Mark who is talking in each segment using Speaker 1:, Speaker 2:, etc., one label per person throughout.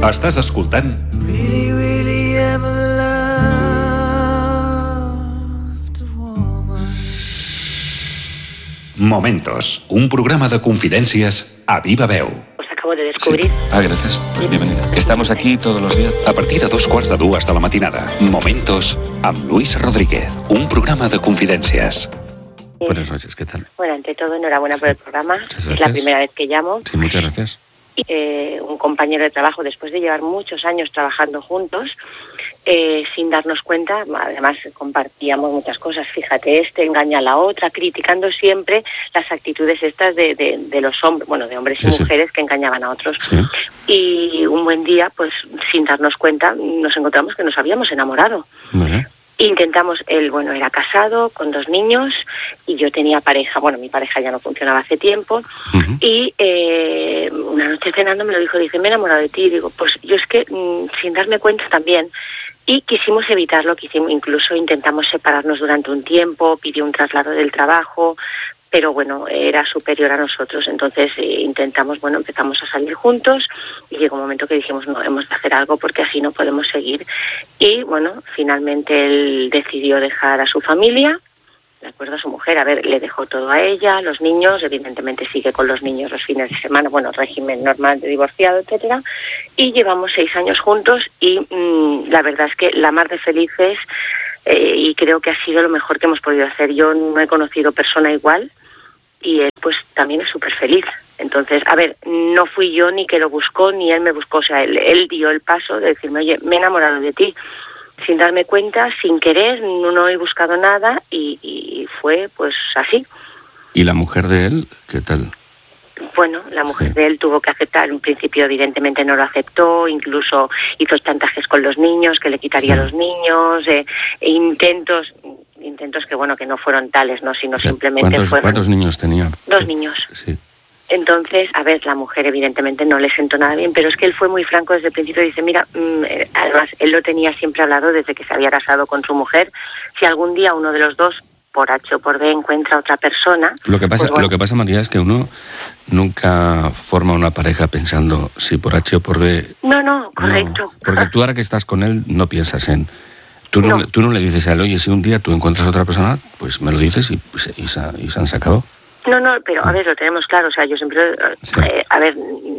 Speaker 1: Estàs escoltant
Speaker 2: Really, really ever loved a woman.
Speaker 1: Momentos, un programa de confidències a viva veu.
Speaker 3: Os acabo de descubrir.
Speaker 4: Sí. Gracias. Pues bienvenida. Estamos aquí todos los días.
Speaker 1: A partir de 2:45 de la matinada, Momentos amb Luis Rodríguez, un programa de confidències.
Speaker 4: Buenas noches, ¿qué tal?
Speaker 3: Bueno, ante todo, enhorabuena por el programa. Es la primera vez que llamo.
Speaker 4: Sí, muchas gracias.
Speaker 3: Y, un compañero de trabajo, después de llevar muchos años trabajando juntos, sin darnos cuenta, además compartíamos muchas cosas. Fíjate, engaña a la otra, criticando siempre las actitudes estas de los hombres, bueno, de hombres y mujeres que engañaban a otros.
Speaker 4: Sí.
Speaker 3: Y un buen día, pues sin darnos cuenta, nos encontramos que nos habíamos enamorado.
Speaker 4: Vale.
Speaker 3: Intentamos, él, bueno, era casado, con 2 niños, y yo tenía pareja, bueno, mi pareja ya no funcionaba hace tiempo, y una noche cenando me lo dijo, dice, me he enamorado de ti, y digo, pues yo es que, sin darme cuenta también, y quisimos evitarlo, incluso intentamos separarnos durante un tiempo, pidió un traslado del trabajo, pero bueno, era superior a nosotros, entonces intentamos, bueno, empezamos a salir juntos y llegó un momento que dijimos, no, hemos de hacer algo porque así no podemos seguir. Y bueno, finalmente él decidió dejar a su familia, de acuerdo, a su mujer, a ver, le dejó todo a ella, los niños, evidentemente sigue con los niños los fines de semana, bueno, régimen normal de divorciado, etcétera, y llevamos 6 años juntos y la verdad es que la mar de felices, y creo que ha sido lo mejor que hemos podido hacer. Yo no he conocido persona igual, y él pues también es súper feliz. Entonces, a ver, no fui yo ni que lo buscó, ni él me buscó, o sea, él dio el paso de decirme, oye, me he enamorado de ti, sin darme cuenta, sin querer, no he buscado nada, y fue pues así.
Speaker 4: ¿Y la mujer de él, qué tal?
Speaker 3: Bueno, la mujer de él tuvo que aceptar, en principio evidentemente no lo aceptó, incluso hizo chantajes con los niños, que le quitaría a los niños, intentos que bueno, que no fueron tales, no, sino simplemente fueron...
Speaker 4: ¿Cuántos niños tenía?
Speaker 3: 2 niños.
Speaker 4: Sí.
Speaker 3: Entonces, a ver, la mujer evidentemente no le sentó nada bien, pero es que él fue muy franco desde el principio. Dice, mira, además, él lo tenía siempre hablado desde que se había casado con su mujer. Si algún día uno de los dos, por H o por B, encuentra otra persona...
Speaker 4: Lo que pasa,
Speaker 3: pues bueno,
Speaker 4: lo que pasa, María, es que uno nunca forma una pareja pensando si por H o por B...
Speaker 3: No, correcto.
Speaker 4: No, porque tú ahora que estás con él no piensas en... Tú no le dices a él, oye, si un día tú encuentras a otra persona, pues me lo dices y se han sacado.
Speaker 3: No, pero a ver, lo tenemos claro, o sea, yo siempre, a ver,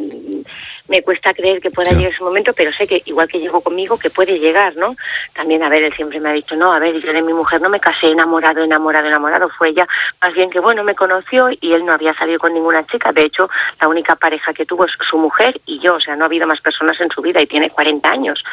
Speaker 3: me cuesta creer que pueda llegar ese momento, pero sé que igual que llegó conmigo, que puede llegar, ¿no? También, a ver, él siempre me ha dicho, no, a ver, yo de mi mujer no me casé enamorado, fue ella, más bien que, bueno, me conoció y él no había salido con ninguna chica, de hecho, la única pareja que tuvo es su mujer y yo, o sea, no ha habido más personas en su vida y tiene 40 años.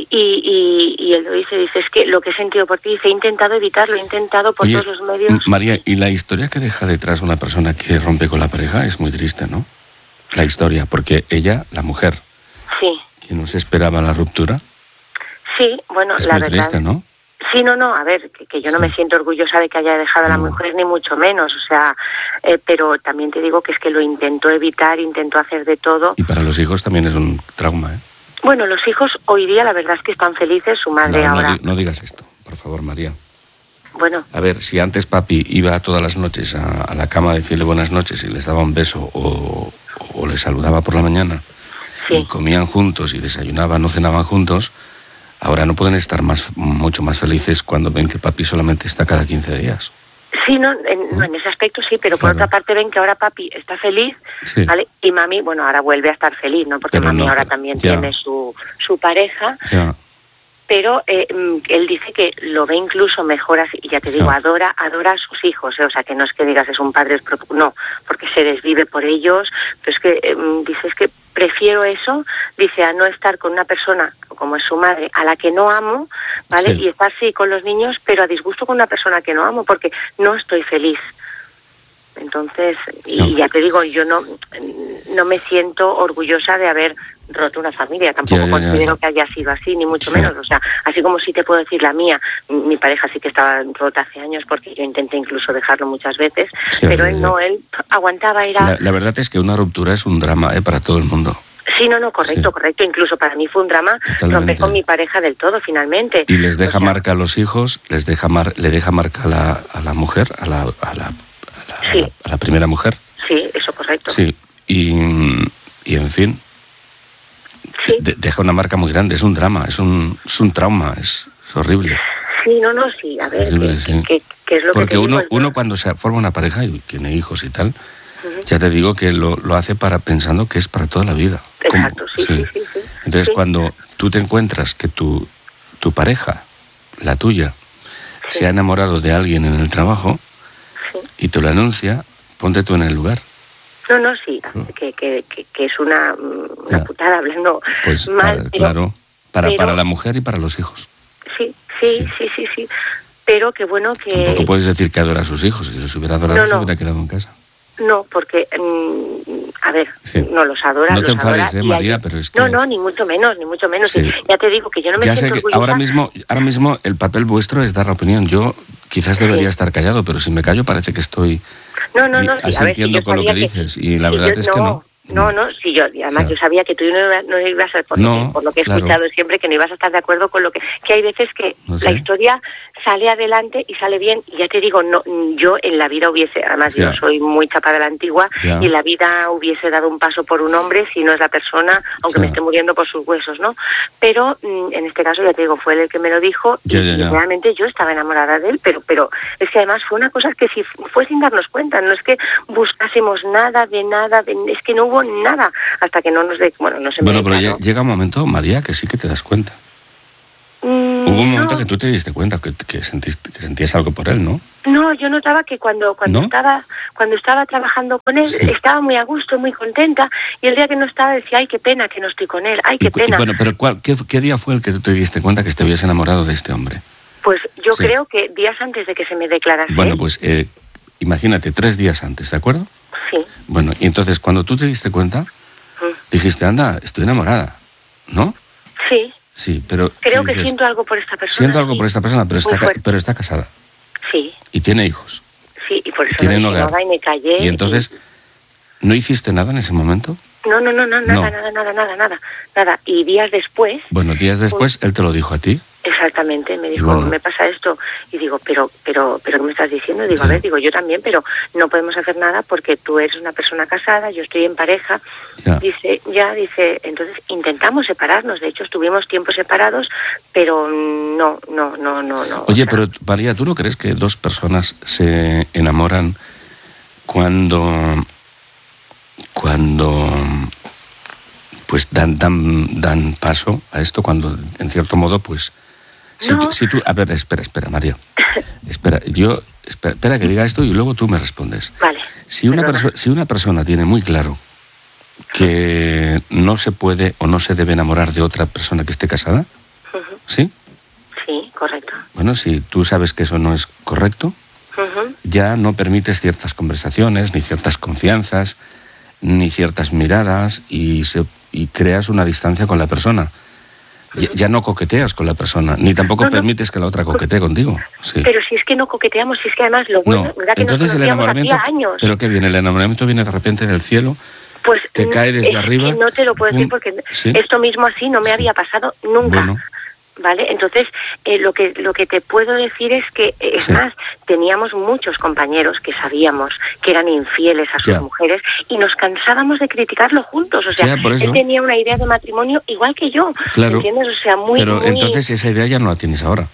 Speaker 3: Y él lo dice, es que lo que he sentido por ti, dice, he intentado evitarlo, he intentado por todos los medios...
Speaker 4: María, y la historia que deja detrás una persona que rompe con la pareja es muy triste, ¿no? La historia, porque ella, la mujer, que no se esperaba la ruptura,
Speaker 3: sí, bueno,
Speaker 4: es
Speaker 3: la
Speaker 4: muy
Speaker 3: verdad,
Speaker 4: triste, ¿no?
Speaker 3: Sí, no, a ver, que yo no me siento orgullosa de que haya dejado a la mujer, ni mucho menos, o sea, pero también te digo que es que lo intentó evitar, intentó hacer de todo.
Speaker 4: Y para los hijos también es un trauma, ¿eh?
Speaker 3: Bueno, los hijos hoy día la verdad es que están felices, su madre ahora...
Speaker 4: No digas esto, por favor, María.
Speaker 3: Bueno.
Speaker 4: A ver, si antes papi iba todas las noches a la cama a decirle buenas noches y les daba un beso o les saludaba por la mañana y comían juntos y desayunaban o cenaban juntos, ahora no pueden estar mucho más felices cuando ven que papi solamente está cada 15 días.
Speaker 3: Sí, en ese aspecto sí, pero por otra parte ven que ahora papi está feliz, ¿vale? Y mami, bueno, ahora vuelve a estar feliz, ¿no? Porque mami ahora también tiene su pareja.
Speaker 4: Ya.
Speaker 3: Pero él dice que lo ve incluso mejor así, y ya te digo, adora a sus hijos, o sea, que no es que digas es un padre, no, porque se desvive por ellos, pero es que dice, es que prefiero eso, dice, a no estar con una persona como es su madre, a la que no amo, ¿vale? Y estar sí con los niños, pero a disgusto con una persona que no amo, porque no estoy feliz. Entonces, y ya te digo, yo no me siento orgullosa de haber roto una familia, tampoco considero que haya sido así, ni mucho menos, o sea, así como sí te puedo decir la mía, mi pareja sí que estaba rota hace años porque yo intenté incluso dejarlo muchas veces, pero él no, él aguantaba, era...
Speaker 4: La verdad es que una ruptura es un drama, para todo el mundo.
Speaker 3: Sí, correcto, incluso para mí fue un drama romper con mi pareja del todo, finalmente.
Speaker 4: Y les deja marca a los hijos, le deja marca a la mujer, a la primera mujer.
Speaker 3: Sí, eso correcto.
Speaker 4: Sí, y en fin...
Speaker 3: Sí.
Speaker 4: Deja una marca muy grande, es un drama, es un trauma, es horrible.
Speaker 3: Sí, sí, a ver,
Speaker 4: horrible, sí.
Speaker 3: que es lo
Speaker 4: porque
Speaker 3: que te digo,
Speaker 4: uno cuando se forma una pareja y tiene hijos y tal, ya te digo que lo hace pensando que es para toda la vida.
Speaker 3: Exacto, sí.
Speaker 4: Entonces, cuando tú te encuentras que tu pareja, la tuya, se ha enamorado de alguien en el trabajo y te lo anuncia, ponte tú en el lugar.
Speaker 3: Sí, que es una putada hablando
Speaker 4: pues
Speaker 3: mal.
Speaker 4: Claro, para la mujer y para los hijos.
Speaker 3: Sí. Pero que bueno que...
Speaker 4: Tampoco puedes decir que adora a sus hijos, si los hubiera adorado se hubiera quedado en casa.
Speaker 3: No, porque, a ver, no los adora.
Speaker 4: No te enfades, María,
Speaker 3: hay...
Speaker 4: pero es que...
Speaker 3: No, ni mucho menos.
Speaker 4: Sí.
Speaker 3: Ya te digo que yo no me siento orgullosa.
Speaker 4: Ahora mismo el papel vuestro es dar la opinión. Yo quizás debería estar callado, pero si me callo parece que estoy asintiendo con lo que dices. Y la verdad es que no.
Speaker 3: Sí, además yo sabía que tú no ibas a, por lo que he escuchado siempre, que no ibas a estar de acuerdo con lo que hay veces que la historia sale adelante y sale bien, y ya te digo, yo en la vida además yo soy muy chapada a la antigua, y en la vida hubiese dado un paso por un hombre si no es la persona, aunque me esté muriendo por sus huesos, ¿no? Pero en este caso, ya te digo, fue él el que me lo dijo, y realmente yo estaba enamorada de él, pero es que además fue una cosa que si fue sin darnos cuenta, no es que buscásemos nada, es que no hubo nada hasta que no nos
Speaker 4: pero llega un momento, María, que sí que te das cuenta. Hubo un momento que tú te diste cuenta que sentías algo por él, ¿no?
Speaker 3: No, yo notaba que cuando estaba trabajando con él, estaba muy a gusto, muy contenta, y el día que no estaba decía, ay, qué pena que no estoy con él, ay, qué pena.
Speaker 4: Bueno, pero ¿qué día fue el que tú te diste cuenta que te habías enamorado de este hombre?
Speaker 3: Pues yo creo que días antes de que se me declarase.
Speaker 4: Bueno, pues imagínate, 3 días antes, ¿de acuerdo?
Speaker 3: Sí.
Speaker 4: Bueno, y entonces cuando tú te diste cuenta, dijiste, anda, estoy enamorada, ¿no?
Speaker 3: Sí.
Speaker 4: Sí, pero...
Speaker 3: Creo que siento algo por esta persona.
Speaker 4: Siento algo por esta persona, pero está casada.
Speaker 3: Sí.
Speaker 4: Y tiene hijos.
Speaker 3: Sí, y por eso
Speaker 4: tiene
Speaker 3: no dije nada y me callé.
Speaker 4: Y entonces, ¿no hiciste nada en ese momento?
Speaker 3: No, nada. Y días después...
Speaker 4: Bueno, días después, él te lo dijo a ti.
Speaker 3: Exactamente, me dijo, me pasa esto. Y digo, pero ¿qué me estás diciendo? Digo, a ver, yo también, pero no podemos hacer nada porque tú eres una persona casada, yo estoy en pareja. Dice, entonces intentamos separarnos. De hecho, estuvimos tiempo separados, pero no.
Speaker 4: Oye, pero María, ¿tú no crees que 2 personas se enamoran cuando pues dan paso a esto, cuando en cierto modo pues si tú a ver, espera María, espera que diga esto y luego tú me respondes.
Speaker 3: Vale.
Speaker 4: Si una persona tiene muy claro que no se puede o no se debe enamorar de otra persona que esté casada, ¿sí?
Speaker 3: Sí, correcto.
Speaker 4: Bueno, si tú sabes que eso no es correcto, ya no permites ciertas conversaciones, ni ciertas confianzas, ni ciertas miradas, y creas una distancia con la persona. Ya no coqueteas con la persona, ni tampoco permites que la otra coquetee contigo. Sí.
Speaker 3: Pero si es que no coqueteamos, si es que además lo bueno, ¿verdad que
Speaker 4: entonces
Speaker 3: nos
Speaker 4: el enamoramiento,
Speaker 3: hacía años?
Speaker 4: ¿Pero qué viene? El enamoramiento viene de repente del cielo,
Speaker 3: pues
Speaker 4: te cae desde arriba.
Speaker 3: No te lo puedo decir porque esto mismo así no me había pasado nunca.
Speaker 4: Bueno.
Speaker 3: ¿Vale? Entonces, lo que te puedo decir es que, es más, teníamos muchos compañeros que sabíamos que eran infieles a sus mujeres y nos cansábamos de criticarlo juntos. O sea, él tenía una idea de matrimonio igual que yo.
Speaker 4: Claro.
Speaker 3: ¿Entiendes? O sea,
Speaker 4: Pero entonces esa idea ya no la tienes ahora.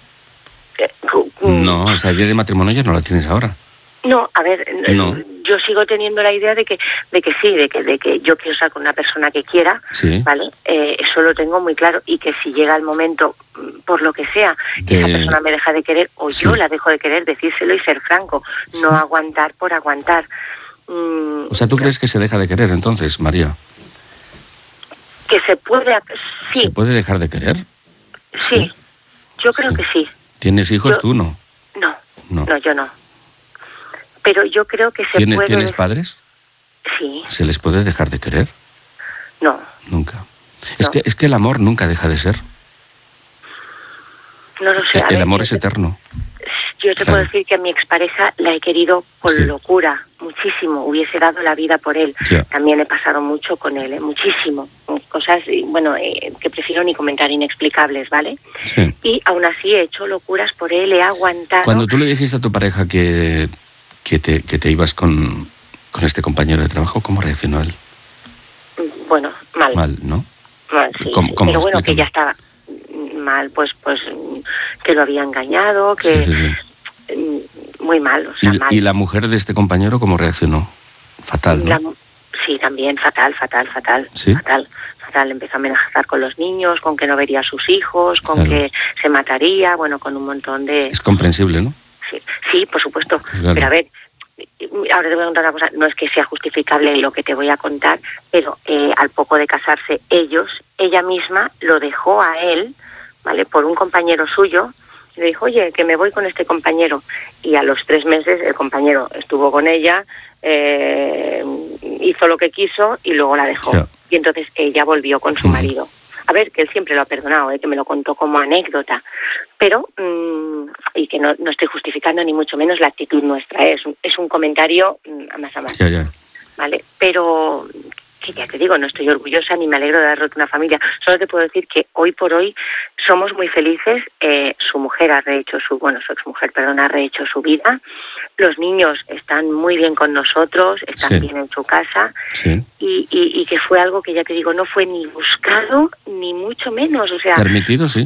Speaker 4: No, esa idea de matrimonio ya no la tienes ahora.
Speaker 3: No, a ver, yo sigo teniendo la idea de que yo quiero estar con una persona que quiera, ¿vale? Eso lo tengo muy claro, y que si llega el momento, por lo que sea, que esa persona me deja de querer o yo la dejo de querer, decírselo y ser franco, no aguantar por aguantar.
Speaker 4: O sea, ¿tú crees que se deja de querer entonces, María?
Speaker 3: Que se puede... Sí.
Speaker 4: ¿Se puede dejar de querer?
Speaker 3: Sí, yo creo que sí.
Speaker 4: ¿Tienes hijos tú, no?
Speaker 3: No, yo no. Pero yo creo que se puede...
Speaker 4: ¿Tienes padres?
Speaker 3: Sí.
Speaker 4: ¿Se les puede dejar de querer?
Speaker 3: No.
Speaker 4: Nunca. Es que el amor nunca deja de ser.
Speaker 3: No lo sé.
Speaker 4: El amor es eterno.
Speaker 3: Yo te puedo decir que a mi expareja la he querido con locura, muchísimo. Hubiese dado la vida por él. También he pasado mucho con él, muchísimo. Cosas, que prefiero ni comentar, inexplicables, ¿vale?
Speaker 4: Sí.
Speaker 3: Y aún así he hecho locuras por él, he aguantado.
Speaker 4: Cuando tú le dijiste a tu pareja que te ibas con este compañero de trabajo, ¿cómo reaccionó él?
Speaker 3: Bueno, mal.
Speaker 4: Mal, ¿no?
Speaker 3: Bueno, sí,
Speaker 4: ¿Cómo,
Speaker 3: pero bueno,
Speaker 4: explícame?
Speaker 3: que ya estaba mal, pues que lo había engañado, que muy mal, o sea, mal.
Speaker 4: ¿Y la mujer de este compañero cómo reaccionó? Fatal, ¿no?
Speaker 3: Sí, también fatal.
Speaker 4: ¿Sí?
Speaker 3: Fatal. Empezó a amenazar con los niños, con que no vería a sus hijos, con
Speaker 4: Claro.
Speaker 3: que se mataría, bueno, con un montón de...
Speaker 4: Es comprensible, ¿no?
Speaker 3: Sí, por supuesto.
Speaker 4: Claro.
Speaker 3: Pero a ver, ahora te voy a contar una cosa, no es que sea justificable lo que te voy a contar, pero al poco de casarse ella misma lo dejó a él, ¿vale? Por un compañero suyo, y le dijo, oye, que me voy con este compañero. Y a los 3 meses el compañero estuvo con ella, hizo lo que quiso y luego la dejó.
Speaker 4: Ya.
Speaker 3: Y entonces ella volvió con su marido. A ver, que él siempre lo ha perdonado, que me lo contó como anécdota, pero, y que no estoy justificando ni mucho menos la actitud nuestra, es un comentario a más.
Speaker 4: Ya.
Speaker 3: ¿Vale? Pero, que ya te digo, no estoy orgullosa ni me alegro de haber roto una familia, solo te puedo decir que hoy por hoy somos muy felices, su mujer ha rehecho su exmujer, ha rehecho su vida, los niños están muy bien con nosotros, están bien en su casa, y que fue algo que ya te digo, no fue ni buscado ni mucho menos, o sea...
Speaker 4: Permitido, sí.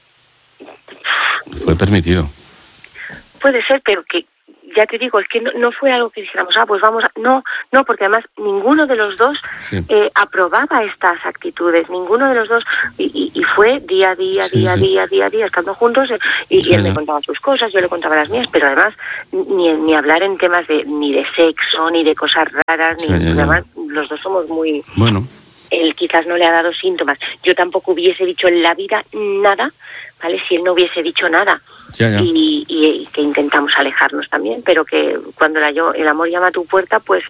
Speaker 4: Fue permitido.
Speaker 3: Puede ser, pero que ya te digo, es que no fue algo que dijéramos, pues vamos a... No, porque además ninguno de los dos aprobaba estas actitudes, ninguno de los dos, y fue día a día, estando juntos, y él me contaba sus cosas, yo le contaba las mías, pero además ni hablar en temas ni de sexo, ni de cosas raras, además los dos somos muy...
Speaker 4: Bueno.
Speaker 3: Él quizás no le ha dado síntomas. Yo tampoco hubiese dicho en la vida nada, ¿vale? Si él no hubiese dicho nada.
Speaker 4: Ya.
Speaker 3: Y que intentamos alejarnos también, pero que cuando el amor llama a tu puerta, pues...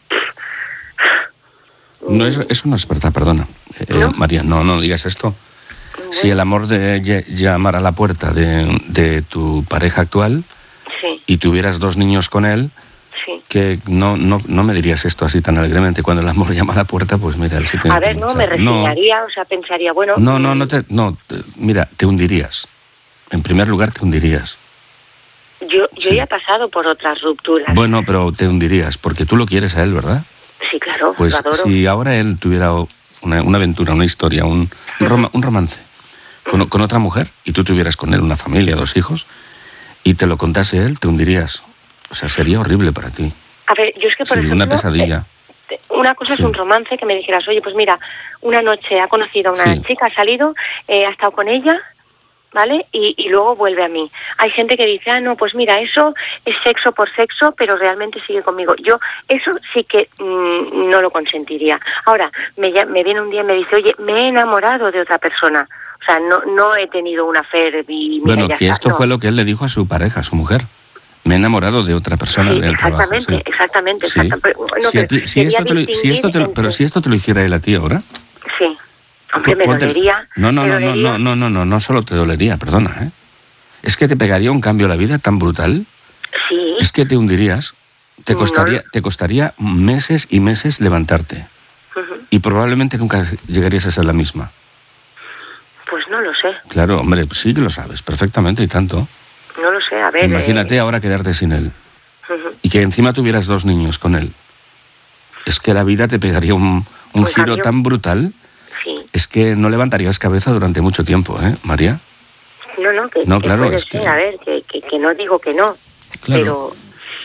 Speaker 4: No, eso no es verdad, perdona.
Speaker 3: ¿No?
Speaker 4: María, no digas esto. Bueno. Si el amor de llamar a la puerta de tu pareja actual y tuvieras 2 niños con él, que no me dirías esto así tan alegremente. Cuando el amor llama a la puerta, pues mira, él sí tiene que luchar.
Speaker 3: Me resignaría, o sea, pensaría, bueno...
Speaker 4: Mira, te hundirías. En primer lugar, te hundirías.
Speaker 3: Yo ya he pasado por otras rupturas.
Speaker 4: Bueno, pero te hundirías, porque tú lo quieres a él, ¿verdad?
Speaker 3: Sí, claro,
Speaker 4: pues
Speaker 3: lo adoro.
Speaker 4: Si ahora él tuviera una aventura, una historia, un romance con otra mujer, y tú tuvieras con él una familia, 2 hijos, y te lo contase él, te hundirías. O sea, sería horrible para ti.
Speaker 3: A ver, yo es que, por ejemplo...
Speaker 4: una pesadilla.
Speaker 3: Una cosa es un romance, que me dijeras, oye, pues mira, una noche ha conocido a una chica, ha salido, ha estado con ella, ¿vale? Y luego vuelve a mí. Hay gente que dice, no, pues mira, eso es sexo por sexo, pero realmente sigue conmigo. Yo eso sí que no lo consentiría. Ahora, me viene un día y me dice, oye, me he enamorado de otra persona. O sea, no he tenido una affair y...
Speaker 4: Bueno, que esto fue lo que él le dijo a su pareja, a su mujer. Me he enamorado de otra persona en el trabajo.
Speaker 3: Exactamente. Bueno,
Speaker 4: si esto te lo hiciera él a ti ahora...
Speaker 3: Sí. Aunque me dolería.
Speaker 4: No solo te dolería, perdona, ¿eh? Es que te pegaría un cambio a la vida tan brutal.
Speaker 3: Sí.
Speaker 4: Es que te hundirías. Te costaría meses y meses levantarte. Y probablemente nunca llegarías a ser la misma.
Speaker 3: Pues no lo sé.
Speaker 4: Claro, hombre, sí que lo sabes perfectamente y tanto.
Speaker 3: No lo sé, a ver...
Speaker 4: Imagínate ahora quedarte sin él. Y que encima tuvieras 2 niños con él. Es que la vida te pegaría un giro tan brutal.
Speaker 3: Sí.
Speaker 4: Es que no levantarías cabeza durante mucho tiempo, ¿eh, María?
Speaker 3: No,
Speaker 4: claro,
Speaker 3: puede
Speaker 4: es
Speaker 3: ser,
Speaker 4: que...
Speaker 3: a ver, que no digo que no,
Speaker 4: claro.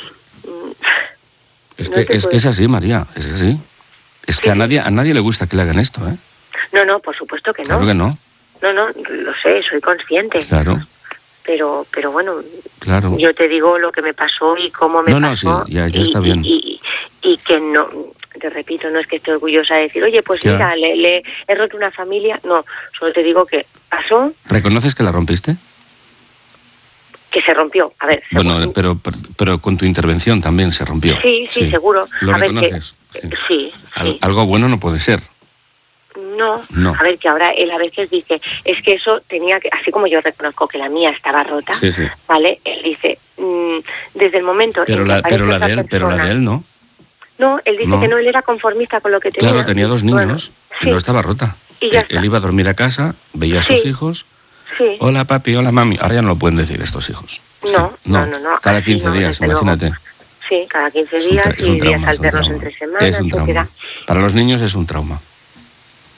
Speaker 3: Pero...
Speaker 4: Es que es así, María, es así. Es que a nadie le gusta que le hagan esto, ¿eh?
Speaker 3: No, por supuesto que no.
Speaker 4: Claro que no.
Speaker 3: No, lo sé, soy consciente.
Speaker 4: Claro.
Speaker 3: Pero bueno,
Speaker 4: claro.
Speaker 3: Yo te digo lo que me pasó y cómo me pasó.
Speaker 4: Sí, ya está bien.
Speaker 3: Y que no, te repito, no es que esté orgullosa de decir, oye, pues mira, le he roto una familia. No, solo te digo que pasó.
Speaker 4: ¿Reconoces que la rompiste?
Speaker 3: Que se rompió, a ver.
Speaker 4: Bueno, pero con tu intervención también se rompió.
Speaker 3: Sí, seguro.
Speaker 4: ¿Lo reconoces?
Speaker 3: Sí.
Speaker 4: Algo bueno no puede ser.
Speaker 3: No. A ver, que ahora él a veces dice, es que eso tenía que, así como yo reconozco que la mía estaba rota, ¿vale? Él dice, desde el momento...
Speaker 4: Pero la de él no.
Speaker 3: No, él dice que no, él era conformista con lo que tenía.
Speaker 4: Claro, tenía 2 niños y no estaba rota.
Speaker 3: Y él
Speaker 4: iba a dormir a casa, veía a sus hijos.
Speaker 3: Sí.
Speaker 4: Hola papi, hola mami. Ahora ya no lo pueden decir estos hijos.
Speaker 3: No.
Speaker 4: Cada 15 días, imagínate.
Speaker 3: Luego. Sí, cada 15 días y días alternos entre semanas.
Speaker 4: Es un trauma. Para los niños es un trauma.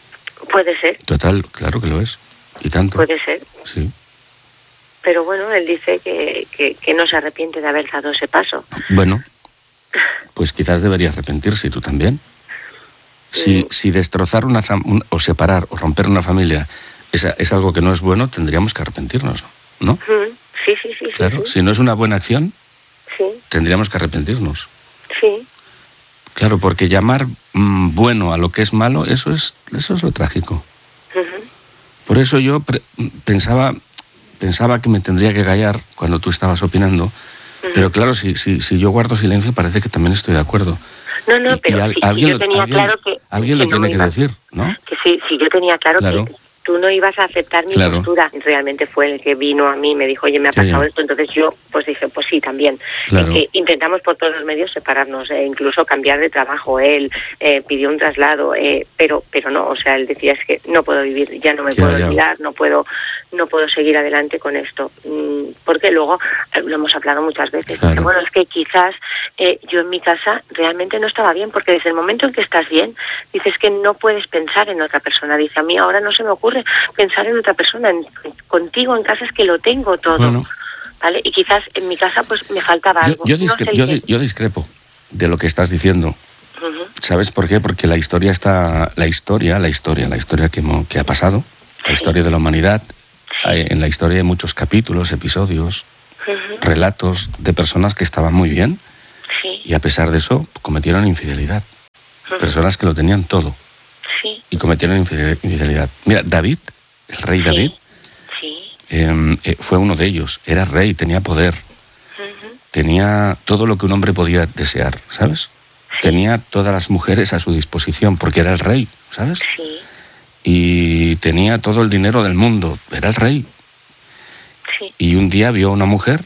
Speaker 3: Puede ser.
Speaker 4: Total, claro que lo es. Y tanto.
Speaker 3: Puede ser.
Speaker 4: Sí.
Speaker 3: Pero bueno, él dice que no se arrepiente de haber dado ese paso.
Speaker 4: Bueno, pues quizás debería arrepentirse, y tú también. Si destrozar o separar o romper una familia es algo que no es bueno, tendríamos que arrepentirnos, ¿no?
Speaker 3: Sí.
Speaker 4: Claro,
Speaker 3: sí.
Speaker 4: si no es una buena acción,
Speaker 3: Sí.
Speaker 4: tendríamos que arrepentirnos.
Speaker 3: Sí.
Speaker 4: Claro, porque llamar bueno a lo que es malo, eso es lo trágico. Por eso yo pensaba que me tendría que callar cuando tú estabas opinando, pero claro, si yo guardo silencio parece que también estoy de acuerdo.
Speaker 3: No, pero yo tenía claro que...
Speaker 4: Alguien lo tiene que decir, ¿no?
Speaker 3: Que sí, yo tenía claro que tú no ibas a aceptar mi postura. Realmente fue el que vino a mí y me dijo, oye, me ha pasado esto. Entonces yo pues dije, pues sí, también.
Speaker 4: Claro.
Speaker 3: Intentamos por todos los medios separarnos, incluso cambiar de trabajo. Él pidió un traslado, pero no, o sea, él decía, es que no puedo vivir, ya no me puedo olvidar, no puedo seguir adelante con esto. Porque luego, lo hemos hablado muchas veces,
Speaker 4: claro.
Speaker 3: Bueno, es que quizás yo en mi casa realmente no estaba bien, porque desde el momento en que estás bien, dices que no puedes pensar en otra persona. Dice, a mí ahora no se me ocurre pensar en otra persona, contigo en casa es que lo tengo todo. Bueno. ¿Vale? Y quizás en mi casa pues me faltaba algo.
Speaker 4: Yo discrepo de lo que estás diciendo. ¿Sabes por qué? Porque la historia que ha pasado, la historia de la humanidad, en la historia hay muchos capítulos, episodios, relatos de personas que estaban muy bien y a pesar de eso cometieron infidelidad. Personas que lo tenían todo y cometieron infidelidad. Mira, David, el rey David, fue uno de ellos. Era rey, tenía poder, tenía todo lo que un hombre podía desear, ¿sabes? Tenía todas las mujeres a su disposición porque era el rey, ¿sabes? Y tenía todo el dinero del mundo, era el rey. Y un día vio a una mujer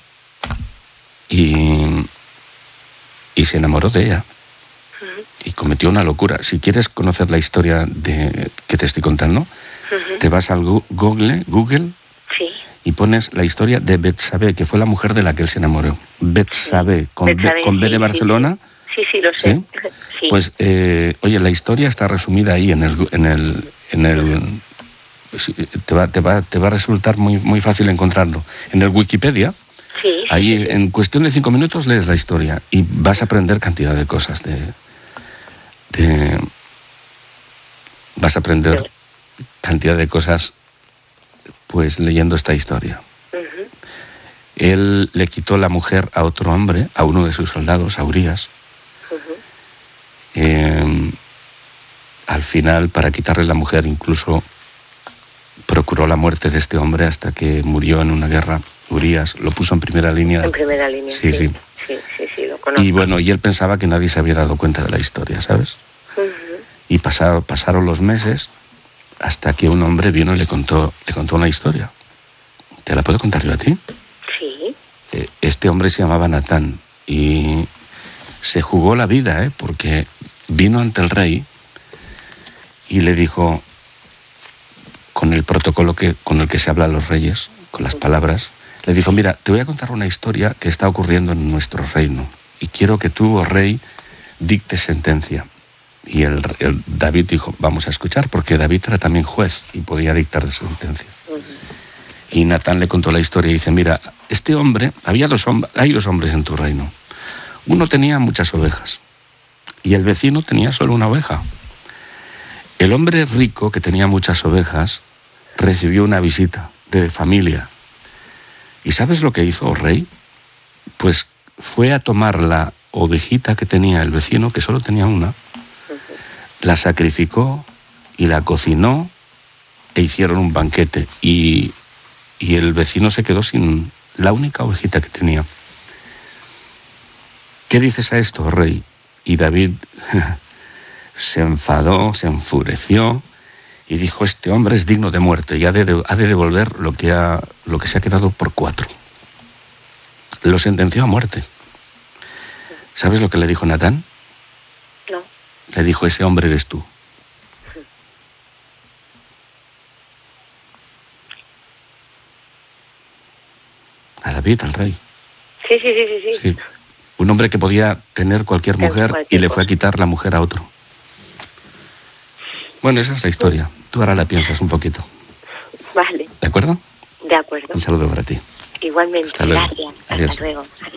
Speaker 4: y se enamoró de ella. Y cometió una locura. Si quieres conocer la historia que te estoy contando, te vas al Google y pones la historia de Betsabé, que fue la mujer de la que él se enamoró. Betsabé, con B de Barcelona.
Speaker 3: Sí, lo sé.
Speaker 4: ¿Sí? Pues, oye, la historia está resumida ahí en el te va a resultar muy, muy fácil encontrarlo. En el Wikipedia, ahí en cuestión de 5 minutos lees la historia y vas a aprender cantidad de cosas vas a aprender cantidad de cosas pues leyendo esta historia. Él le quitó la mujer a otro hombre, a uno de sus soldados, a Urías. Al final, para quitarle la mujer, incluso procuró la muerte de este hombre hasta que murió en una guerra. Urías lo puso en primera línea.
Speaker 3: En primera línea,
Speaker 4: sí,
Speaker 3: lo conozco.
Speaker 4: Y bueno, y él pensaba que nadie se había dado cuenta de la historia, ¿sabes? Y pasaron los meses hasta que un hombre vino y le contó una historia. ¿Te la puedo contar yo a ti?
Speaker 3: Sí.
Speaker 4: Este hombre se llamaba Natán y se jugó la vida, porque vino ante el rey y le dijo, con el protocolo con el que se habla a los reyes, con las palabras, le dijo, mira, te voy a contar una historia que está ocurriendo en nuestro reino y quiero que tú, oh rey, dictes sentencia. Y el David dijo, vamos a escuchar, porque David era también juez y podía dictar sentencia. Y Natán le contó la historia y dice, mira, este hombre, hay dos hombres en tu reino. Uno tenía muchas ovejas y el vecino tenía solo una oveja. El hombre rico, que tenía muchas ovejas, recibió una visita de familia. ¿Y sabes lo que hizo, oh rey? Pues fue a tomar la ovejita que tenía el vecino, que solo tenía una, la sacrificó y la cocinó e hicieron un banquete. Y el vecino se quedó sin la única ovejita que tenía. ¿Qué dices a esto, rey? Y David se enfadó, se enfureció y dijo, este hombre es digno de muerte y ha de devolver lo que se ha quedado por 4. Lo sentenció a muerte. ¿Sabes lo que le dijo Natán?
Speaker 3: No.
Speaker 4: Le dijo, ese hombre eres tú. A David, al rey.
Speaker 3: Sí.
Speaker 4: Un hombre que podía tener cualquier mujer y le fue a quitar la mujer a otro. Bueno, esa es la historia. Tú ahora la piensas un poquito.
Speaker 3: Vale.
Speaker 4: ¿De acuerdo?
Speaker 3: De acuerdo.
Speaker 4: Un saludo para ti.
Speaker 3: Igualmente.
Speaker 4: Hasta luego.
Speaker 3: Gracias.
Speaker 4: Adiós.
Speaker 3: Hasta luego.